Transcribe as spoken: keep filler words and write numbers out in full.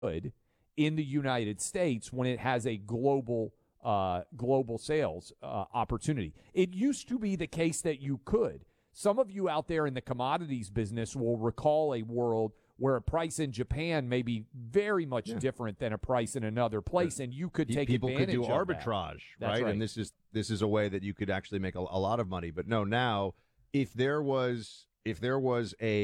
good in the United States when it has a global uh, global sales uh, opportunity. It used to be the case that you could. Some of you out there in the commodities business will recall a world where a price in Japan may be very much yeah. different than a price in another place, and you could take people advantage could do of arbitrage, that. right? right? And this is this is a way that you could actually make a, a lot of money. But no, now if there was if there was a